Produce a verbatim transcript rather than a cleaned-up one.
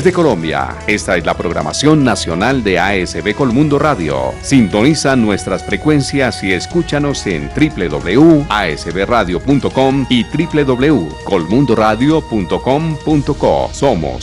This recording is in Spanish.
de Colombia. Esta es la programación nacional de A S B Colmundo Radio. Sintoniza nuestras frecuencias y escúchanos en doble u doble u doble u punto a s b radio punto com y doble u doble u doble u punto colmundoradio punto com punto co. Somos